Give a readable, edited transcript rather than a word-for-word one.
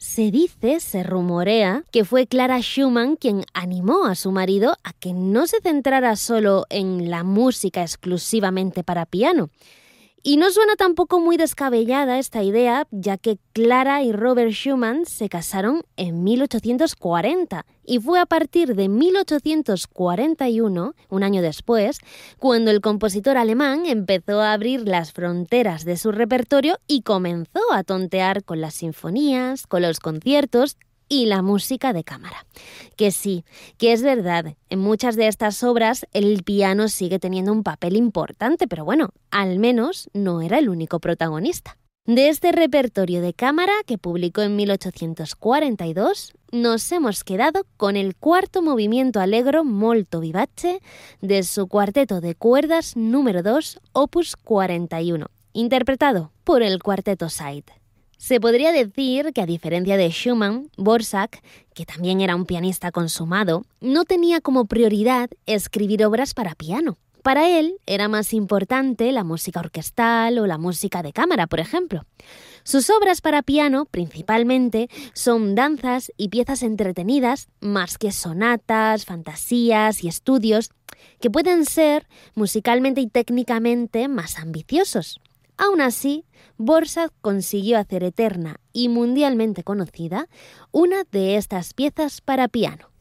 Se rumorea que fue Clara Schumann quien animó a su marido a que no se centrara solo en la música exclusivamente para piano. Y no suena tampoco muy descabellada esta idea, ya que Clara y Robert Schumann se casaron en 1840 y fue a partir de 1841, un año después, cuando el compositor alemán empezó a abrir las fronteras de su repertorio y comenzó a tontear con las sinfonías, con los conciertos y la música de cámara. Que sí, que es verdad, en muchas de estas obras el piano sigue teniendo un papel importante, pero bueno, al menos no era el único protagonista. De este repertorio de cámara que publicó en 1842, nos hemos quedado con el cuarto movimiento allegro molto vivace de su cuarteto de cuerdas número 2, opus 41, interpretado por el Cuarteto Sade. Se podría decir que, a diferencia de Schumann, Dvořák, que también era un pianista consumado, no tenía como prioridad escribir obras para piano. Para él era más importante la música orquestal o la música de cámara, por ejemplo. Sus obras para piano, principalmente, son danzas y piezas entretenidas, más que sonatas, fantasías y estudios, que pueden ser musicalmente y técnicamente más ambiciosos. Aún así, Dvořák consiguió hacer eterna y mundialmente conocida una de estas piezas para piano.